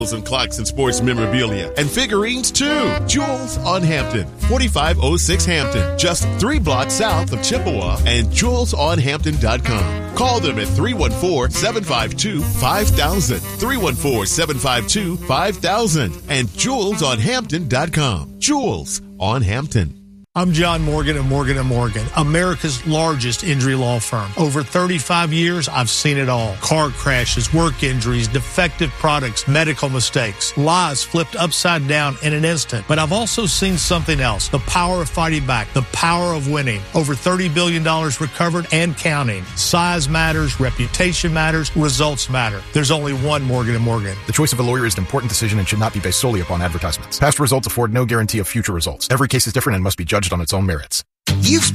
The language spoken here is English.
and clocks and sports memorabilia and figurines too. Jewels on Hampton, 4506 Hampton, just 3 blocks south of Chippewa, and jewelsonhampton.com. Call them at 314-752-5000, 314-752-5000, and jewelsonhampton.com. Jewels on Hampton. I'm John Morgan of Morgan & Morgan, America's largest injury law firm. Over 35 years, I've seen it all. Car crashes, work injuries, defective products, medical mistakes, lies flipped upside down in an instant. But I've also seen something else, the power of fighting back, the power of winning. Over $30 billion recovered and counting. Size matters, reputation matters, results matter. There's only one Morgan & Morgan. The choice of a lawyer is an important decision and should not be based solely upon advertisements. Past results afford no guarantee of future results. Every case is different and must be judged on its own merits. You've